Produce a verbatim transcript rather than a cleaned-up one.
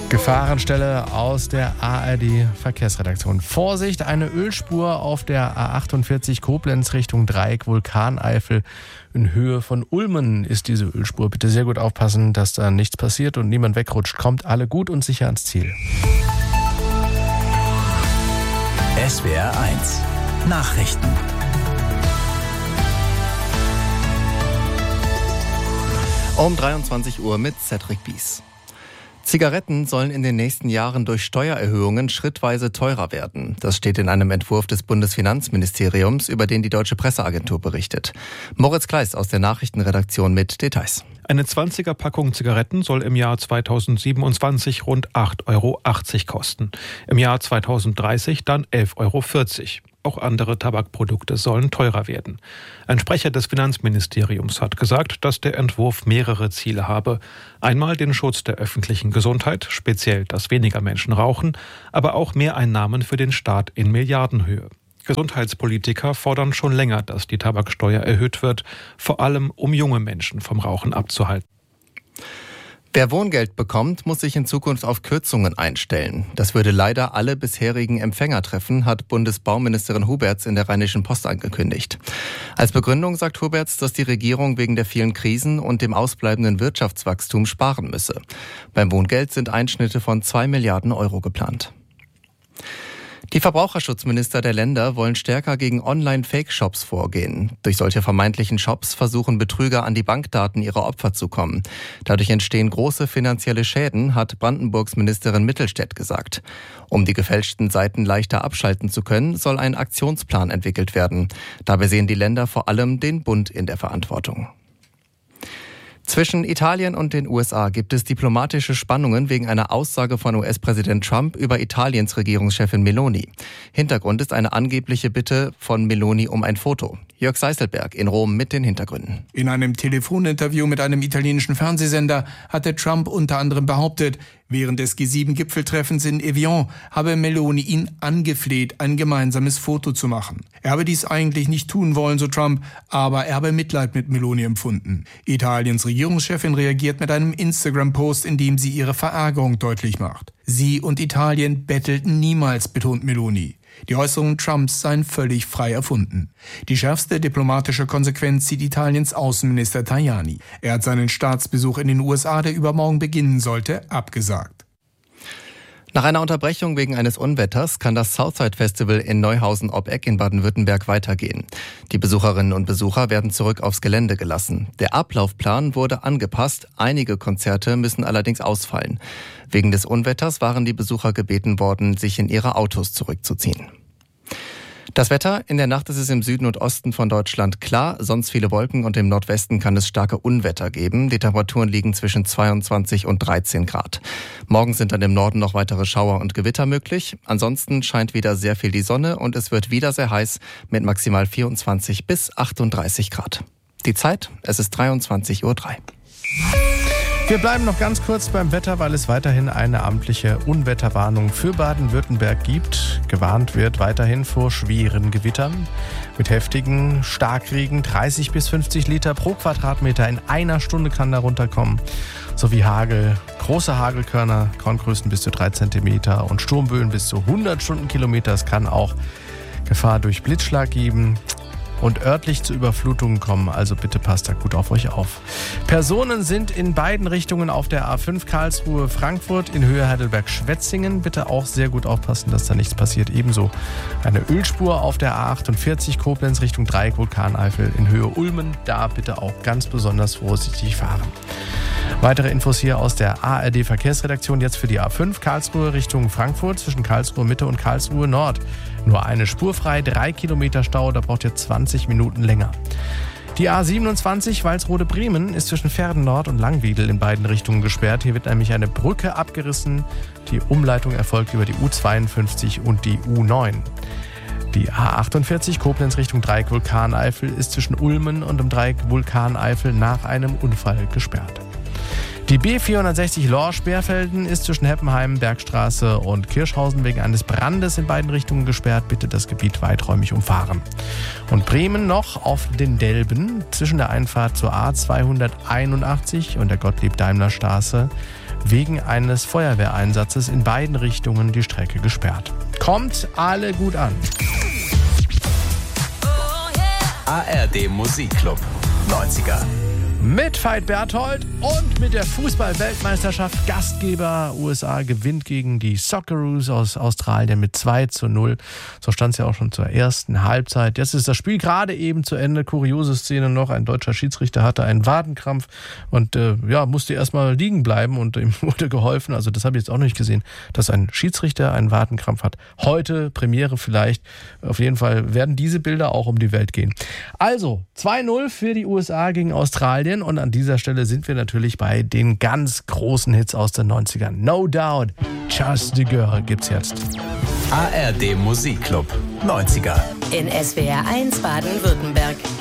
Gefahrenstelle aus der A R D-Verkehrsredaktion. Vorsicht, eine Ölspur auf der A achtundvierzig Koblenz Richtung Dreieck Vulkaneifel. In Höhe von Ulmen ist diese Ölspur. Bitte sehr gut aufpassen, dass da nichts passiert und niemand wegrutscht. Kommt alle gut und sicher ans Ziel. S W R eins Nachrichten. Um dreiundzwanzig Uhr mit Cedric Bies. Zigaretten sollen in den nächsten Jahren durch Steuererhöhungen schrittweise teurer werden. Das steht in einem Entwurf des Bundesfinanzministeriums, über den die Deutsche Presseagentur berichtet. Moritz Kleis aus der Nachrichtenredaktion mit Details. Eine zwanziger-Packung Zigaretten soll im Jahr zweitausendsiebenundzwanzig rund acht Euro achtzig kosten. Im Jahr zweitausenddreißig dann elf Euro vierzig. Auch andere Tabakprodukte sollen teurer werden. Ein Sprecher des Finanzministeriums hat gesagt, dass der Entwurf mehrere Ziele habe. Einmal den Schutz der öffentlichen Gesundheit, speziell, dass weniger Menschen rauchen, aber auch Mehreinnahmen für den Staat in Milliardenhöhe. Gesundheitspolitiker fordern schon länger, dass die Tabaksteuer erhöht wird, vor allem um junge Menschen vom Rauchen abzuhalten. Wer Wohngeld bekommt, muss sich in Zukunft auf Kürzungen einstellen. Das würde leider alle bisherigen Empfänger treffen, hat Bundesbauministerin Huberts in der Rheinischen Post angekündigt. Als Begründung sagt Huberts, dass die Regierung wegen der vielen Krisen und dem ausbleibenden Wirtschaftswachstum sparen müsse. Beim Wohngeld sind Einschnitte von zwei Milliarden Euro geplant. Die Verbraucherschutzminister der Länder wollen stärker gegen Online-Fake-Shops vorgehen. Durch solche vermeintlichen Shops versuchen Betrüger an die Bankdaten ihrer Opfer zu kommen. Dadurch entstehen große finanzielle Schäden, hat Brandenburgs Ministerin Mittelstädt gesagt. Um die gefälschten Seiten leichter abschalten zu können, soll ein Aktionsplan entwickelt werden. Dabei sehen die Länder vor allem den Bund in der Verantwortung. Zwischen Italien und den U S A gibt es diplomatische Spannungen wegen einer Aussage von U S-Präsident Trump über Italiens Regierungschefin Meloni. Hintergrund ist eine angebliche Bitte von Meloni um ein Foto. Jörg Seiselberg in Rom mit den Hintergründen. In einem Telefoninterview mit einem italienischen Fernsehsender hatte Trump unter anderem behauptet, während des G sieben Gipfeltreffens in Evian habe Meloni ihn angefleht, ein gemeinsames Foto zu machen. Er habe dies eigentlich nicht tun wollen, so Trump, aber er habe Mitleid mit Meloni empfunden. Italiens Regierungschefin reagiert mit einem Instagram-Post, in dem sie ihre Verärgerung deutlich macht. Sie und Italien bettelten niemals, betont Meloni. Die Äußerungen Trumps seien völlig frei erfunden. Die schärfste diplomatische Konsequenz zieht Italiens Außenminister Tajani. Er hat seinen Staatsbesuch in den U S A, der übermorgen beginnen sollte, abgesagt. Nach einer Unterbrechung wegen eines Unwetters kann das Southside Festival in Neuhausen ob Eck in Baden-Württemberg weitergehen. Die Besucherinnen und Besucher werden zurück aufs Gelände gelassen. Der Ablaufplan wurde angepasst, einige Konzerte müssen allerdings ausfallen. Wegen des Unwetters waren die Besucher gebeten worden, sich in ihre Autos zurückzuziehen. Das Wetter: In der Nacht ist es im Süden und Osten von Deutschland klar, sonst viele Wolken und im Nordwesten kann es starke Unwetter geben. Die Temperaturen liegen zwischen zweiundzwanzig und dreizehn Grad. Morgen sind dann im Norden noch weitere Schauer und Gewitter möglich. Ansonsten scheint wieder sehr viel die Sonne und es wird wieder sehr heiß mit maximal vierundzwanzig bis achtunddreißig Grad. Die Zeit: Es ist dreiundzwanzig Uhr drei. Wir bleiben noch ganz kurz beim Wetter, weil es weiterhin eine amtliche Unwetterwarnung für Baden-Württemberg gibt. Gewarnt wird weiterhin vor schweren Gewittern mit heftigen Starkregen. dreißig bis fünfzig Liter pro Quadratmeter in einer Stunde kann da runterkommen. Sowie Hagel, große Hagelkörner, Korngrößen bis zu drei Zentimeter und Sturmböen bis zu hundert Stundenkilometer. Es kann auch Gefahr durch Blitzschlag geben und örtlich zu Überflutungen kommen, also bitte passt da gut auf euch auf. Personen sind in beiden Richtungen auf der A fünf Karlsruhe-Frankfurt in Höhe Heidelberg-Schwetzingen. Bitte auch sehr gut aufpassen, dass da nichts passiert. Ebenso eine Ölspur auf der A achtundvierzig Koblenz Richtung Dreieck Vulkaneifel in Höhe Ulmen. Da bitte auch ganz besonders vorsichtig fahren. Weitere Infos hier aus der A R D-Verkehrsredaktion jetzt für die A fünf Karlsruhe Richtung Frankfurt zwischen Karlsruhe Mitte und Karlsruhe Nord. Nur eine Spur frei, drei Kilometer Stau, da braucht ihr zwanzig Minuten länger. Die A siebenundzwanzig Walsrode-Bremen ist zwischen Verden Nord und Langwiedel in beiden Richtungen gesperrt. Hier wird nämlich eine Brücke abgerissen. Die Umleitung erfolgt über die U zweiundfünfzig und die U neun. Die A achtundvierzig Koblenz Richtung Dreieck Vulkaneifel ist zwischen Ulmen und dem Dreieck Vulkaneifel nach einem Unfall gesperrt. Die B vierhundertsechzig Lorsch-Bärfelden ist zwischen Heppenheim, Bergstraße und Kirschhausen wegen eines Brandes in beiden Richtungen gesperrt. Bitte das Gebiet weiträumig umfahren. Und Bremen noch auf den Delben zwischen der Einfahrt zur A zweihunderteinundachtzig und der Gottlieb-Daimler-Straße wegen eines Feuerwehreinsatzes in beiden Richtungen die Strecke gesperrt. Kommt alle gut an. A R D Musikclub neunziger. Mit Veit Berthold und mit der Fußball-Weltmeisterschaft. Gastgeber U S A gewinnt gegen die Socceroos aus Australien mit zwei zu null. So stand es ja auch schon zur ersten Halbzeit. Jetzt ist das Spiel gerade eben zu Ende. Kuriose Szene noch. Ein deutscher Schiedsrichter hatte einen Wadenkrampf und äh, ja, musste erstmal liegen bleiben und ihm wurde geholfen. Also das habe ich jetzt auch noch nicht gesehen, dass ein Schiedsrichter einen Wadenkrampf hat. Heute Premiere vielleicht. Auf jeden Fall werden diese Bilder auch um die Welt gehen. Also zwei null für die U S A gegen Australien. Und an dieser Stelle sind wir natürlich bei den ganz großen Hits aus den neunzigern. No Doubt, Just a Girl gibt's jetzt. A R D Musikclub neunziger. In S W R eins Baden-Württemberg.